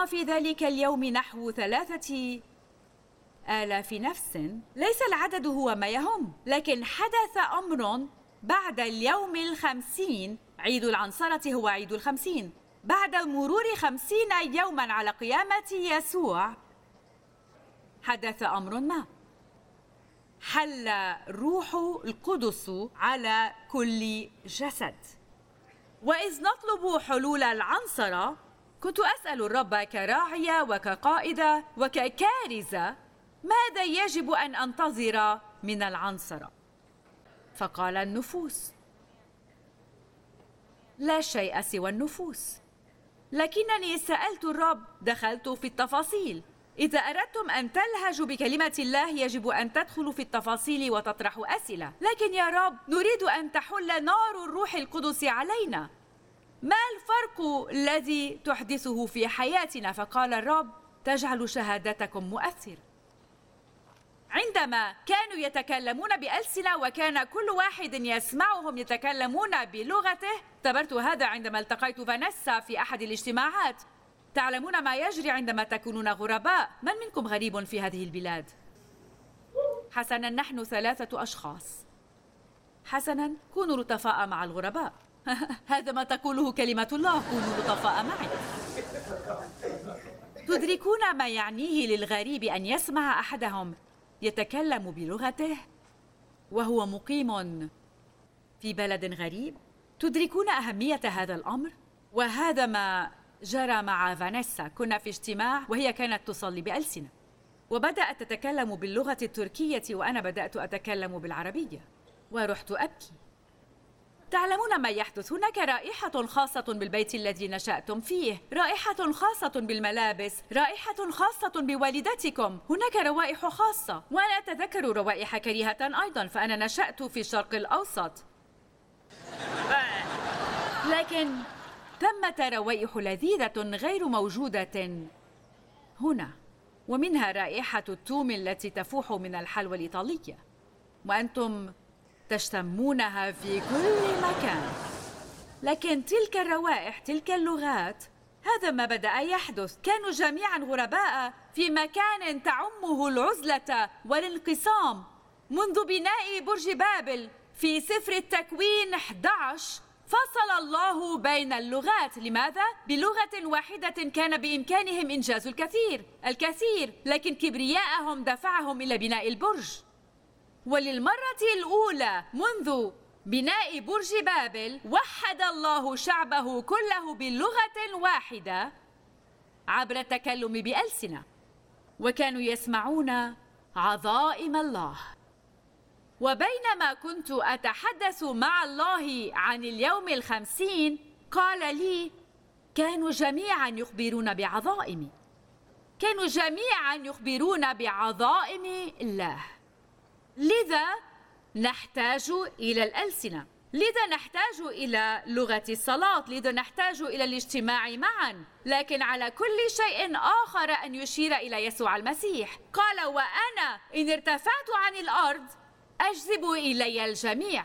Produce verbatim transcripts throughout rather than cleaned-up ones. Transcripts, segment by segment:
قام في ذلك اليوم نحو ثلاثة آلاف نفس. ليس العدد هو ما يهم، لكن حدث أمر بعد اليوم الخمسين. عيد العنصرة هو عيد الخمسين. بعد مرور خمسين يوما على قيامة يسوع حدث أمر ما. حل روح القدس على كل جسد. وإذ نطلب حلول العنصرة، كنت أسأل الرب كراعية وكقائدة وككارزة ماذا يجب أن أنتظر من العنصرة؟ فقال النفوس. لا شيء سوى النفوس. لكنني سألت الرب، دخلت في التفاصيل. إذا أردتم أن تلهجوا بكلمة الله يجب أن تدخلوا في التفاصيل وتطرحوا أسئلة. لكن يا رب، نريد أن تحل نار الروح القدس علينا. ما الفرق الذي تحدثه في حياتنا؟ فقال الرب: تجعل شهادتكم مؤثرة. عندما كانوا يتكلمون بألسنة وكان كل واحد يسمعهم يتكلمون بلغته، اعتبرت هذا عندما التقيت فانيسا في أحد الاجتماعات. تعلمون ما يجري عندما تكونون غرباء. من منكم غريب في هذه البلاد؟ حسناً، نحن ثلاثة أشخاص. حسناً، كونوا لطفاء مع الغرباء. هذا ما تقوله كلمة الله: كونوا لطفاء معي. تدركون ما يعنيه للغريب أن يسمع أحدهم يتكلم بلغته وهو مقيم في بلد غريب؟ تدركون أهمية هذا الأمر؟ وهذا ما جرى مع فانيسا. كنا في اجتماع وهي كانت تصلي بألسنة، وبدأت تتكلم باللغة التركية وأنا بدأت أتكلم بالعربية، ورحت أبكي. تعلمون ما يحدث؟ هناك رائحة خاصة بالبيت الذي نشأتم فيه، رائحة خاصة بالملابس، رائحة خاصة بوالدتكم. هناك روائح خاصة، وأنا أتذكر روائح كريهة أيضا، فأنا نشأت في الشرق الأوسط. لكن ثمة روائح لذيذة غير موجودة هنا، ومنها رائحة الثوم التي تفوح من الحلوى الإيطالية، وأنتم تشتمونها في كل مكان. لكن تلك الروائح، تلك اللغات، هذا ما بدأ يحدث. كانوا جميعا غرباء في مكان تعمه العزلة والانقسام. منذ بناء برج بابل في سفر التكوين أحد عشر فصل الله بين اللغات. لماذا؟ بلغة واحدة كان بإمكانهم إنجاز الكثير الكثير، لكن كبرياءهم دفعهم إلى بناء البرج. وللمرة الأولى منذ بناء برج بابل وحد الله شعبه كله بلغة واحدة عبر التكلم بألسنة، وكانوا يسمعون عظائم الله. وبينما كنت أتحدث مع الله عن اليوم الخمسين، قال لي: كانوا جميعا يخبرون بعظائمي. كانوا جميعا يخبرون بعظائم الله. لذا نحتاج إلى الألسنة، لذا نحتاج إلى لغة الصلاة، لذا نحتاج إلى الاجتماع معا، لكن على كل شيء آخر أن يشير إلى يسوع المسيح. قال: وأنا إن ارتفعت عن الأرض أجذب إلي الجميع.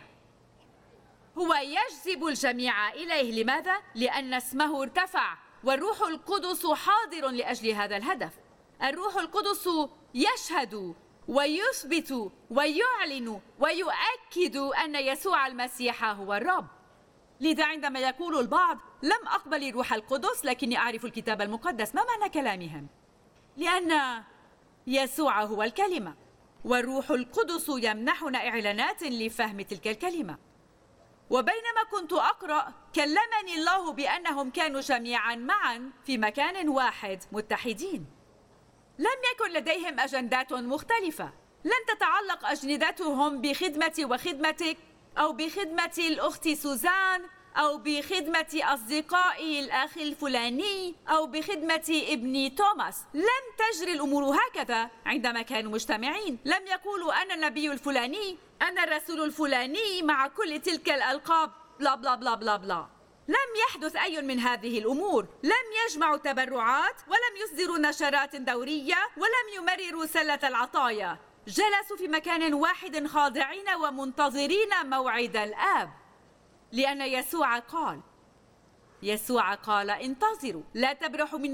هو يجذب الجميع إليه. لماذا؟ لأن اسمه ارتفع، والروح القدس حاضر لأجل هذا الهدف. الروح القدس يشهد ويثبت ويعلن ويؤكد أن يسوع المسيح هو الرب. لذا عندما يقول البعض: لم أقبل الروح القدس لكني أعرف الكتاب المقدس، ما معنى كلامهم؟ لأن يسوع هو الكلمة، والروح القدس يمنحنا إعلانات لفهم تلك الكلمة. وبينما كنت أقرأ، كلمني الله بأنهم كانوا جميعا معا في مكان واحد متحدين. لم يكن لديهم أجندات مختلفة. لن تتعلق أجندتهم بخدمتي وخدمتك، أو بخدمة الأخت سوزان، أو بخدمة أصدقائي الأخ الفلاني، أو بخدمة ابني توماس. لم تجري الأمور هكذا عندما كانوا مجتمعين. لم يقولوا: أنا النبي الفلاني، أنا الرسول الفلاني، مع كل تلك الألقاب بلا بلا بلا بلا بلا. لم يحدث أي من هذه الأمور. لم يجمعوا تبرعات، ولم يصدروا نشرات دورية، ولم يمرروا سلة العطايا. جلسوا في مكان واحد خاضعين ومنتظرين موعد الآب، لأن يسوع قال يسوع قال: انتظروا، لا تبرحوا من